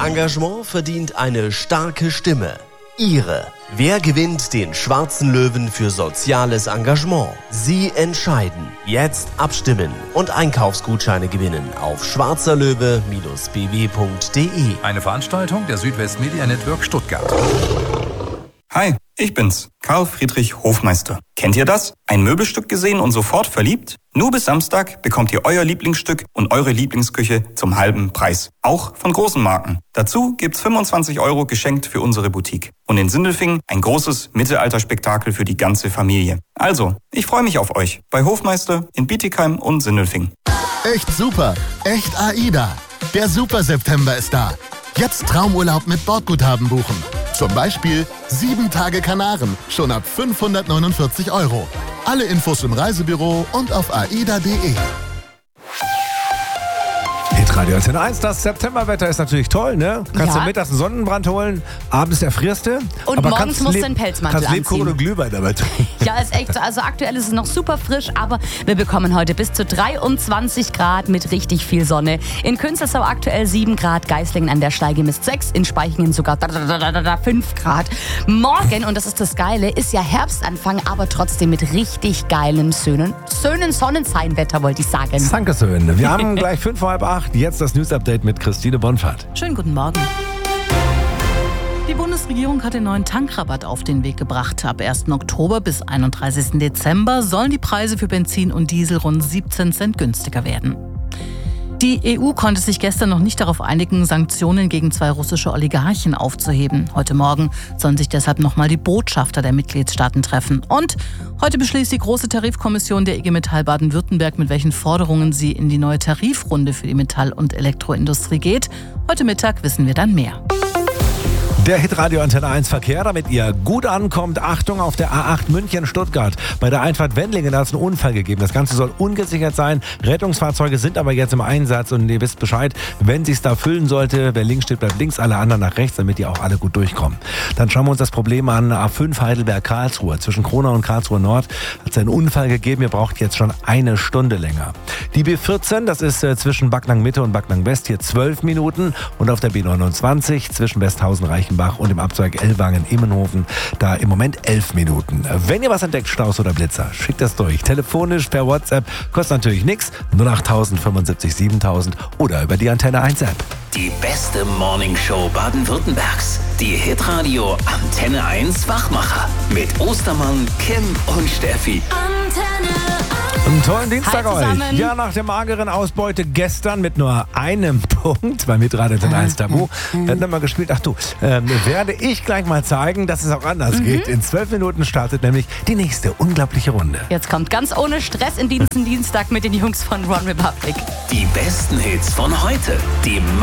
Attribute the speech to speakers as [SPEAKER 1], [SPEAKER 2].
[SPEAKER 1] Engagement verdient eine starke Stimme. Ihre. Wer gewinnt den Schwarzen Löwen für soziales Engagement? Sie entscheiden. Jetzt abstimmen und Einkaufsgutscheine gewinnen auf schwarzerlöwe-bw.de.
[SPEAKER 2] Eine Veranstaltung der Südwest Media Network Stuttgart.
[SPEAKER 3] Hi, ich bin's, Karl Friedrich Hofmeister. Kennt ihr das? Ein Möbelstück gesehen und sofort verliebt? Nur bis Samstag bekommt ihr euer Lieblingsstück und eure Lieblingsküche zum halben Preis. Auch von großen Marken. Dazu gibt's 25 € geschenkt für unsere Boutique. Und in Sindelfingen ein großes Mittelalterspektakel für die ganze Familie. Also, ich freue mich auf euch bei Hofmeister in Bietigheim und Sindelfingen.
[SPEAKER 4] Echt super, echt AIDA. Der Super September ist da. Jetzt Traumurlaub mit Bordguthaben buchen. Zum Beispiel 7 Tage Kanaren, schon ab 549 €. Alle Infos im Reisebüro und auf aida.de.
[SPEAKER 5] Hitradio Antenne 1, das Septemberwetter ist natürlich toll, ne? Kannst
[SPEAKER 6] Ja.
[SPEAKER 5] du mittags einen Sonnenbrand holen, abends erfrierst du.
[SPEAKER 6] Und
[SPEAKER 5] aber
[SPEAKER 6] morgens musst du einen Pelzmantel
[SPEAKER 5] kannst Lebkuchen
[SPEAKER 6] anziehen.
[SPEAKER 5] und Glühwein dabei trinken.
[SPEAKER 6] Ja, ist echt so. Also aktuell ist es noch super frisch, aber wir bekommen heute bis zu 23 Grad mit richtig viel Sonne. In Künzelsau aktuell 7 Grad, Geislingen an der Steige misst 6, in Speichingen sogar 5 Grad. Morgen, und das ist das Geile, ist ja Herbstanfang, aber trotzdem mit richtig geilem schönen Sonnenscheinwetter, wollte ich sagen.
[SPEAKER 5] Dankeschön. Wir haben gleich 7:45, jetzt das News-Update mit Christine Bonfahrt.
[SPEAKER 7] Schönen guten Morgen. Die Bundesregierung hat den neuen Tankrabatt auf den Weg gebracht. Ab 1. Oktober bis 31. Dezember sollen die Preise für Benzin und Diesel rund 17 Cent günstiger werden. Die EU konnte sich gestern noch nicht darauf einigen, Sanktionen gegen 2 russische Oligarchen aufzuheben. Heute Morgen sollen sich deshalb nochmal die Botschafter der Mitgliedstaaten treffen. Und heute beschließt die große Tarifkommission der IG Metall Baden-Württemberg, mit welchen Forderungen sie in die neue Tarifrunde für die Metall- und Elektroindustrie geht. Heute Mittag wissen wir dann mehr.
[SPEAKER 5] Der Hitradio Antenne 1 Verkehr, damit ihr gut ankommt. Achtung auf der A8 München-Stuttgart. Bei der Einfahrt Wendlingen hat es einen Unfall gegeben. Das Ganze soll ungesichert sein. Rettungsfahrzeuge sind aber jetzt im Einsatz und ihr wisst Bescheid, wenn sich's da füllen sollte, wer links steht, bleibt links, alle anderen nach rechts, damit die auch alle gut durchkommen. Dann schauen wir uns das Problem an. A5 Heidelberg-Karlsruhe. Zwischen Kronau und Karlsruhe Nord hat es einen Unfall gegeben. Ihr braucht jetzt schon eine Stunde länger. Die B14, das ist zwischen Backnang Mitte und Backnang West, hier 12 Minuten. Und auf der B29 zwischen Westhausen, Reichenbach und im Abzweig Ellwangen-Immenhofen, da im Moment 11 Minuten. Wenn ihr was entdeckt, Staus oder Blitzer, schickt das durch. Telefonisch, per WhatsApp, kostet natürlich nichts. 08000 75 7000 oder über die Antenne 1 App.
[SPEAKER 8] Die beste Morningshow Baden-Württembergs. Die Hitradio Antenne 1 Wachmacher. Mit Ostermann, Kim und Steffi.
[SPEAKER 5] Einen tollen Dienstag
[SPEAKER 6] Hi
[SPEAKER 5] euch.
[SPEAKER 6] zusammen.
[SPEAKER 5] Ja, nach der mageren Ausbeute gestern mit nur einem Punkt bei Hitradio Antenne 1 Tabu. Wir hatten dann mal gespielt, werde ich gleich mal zeigen, dass es auch anders geht. In 12 Minuten startet nämlich die nächste unglaubliche Runde.
[SPEAKER 6] Jetzt kommt ganz ohne Stress in diesen Dienstag mit den Jungs von One Republic.
[SPEAKER 8] Die besten Hits von heute. Die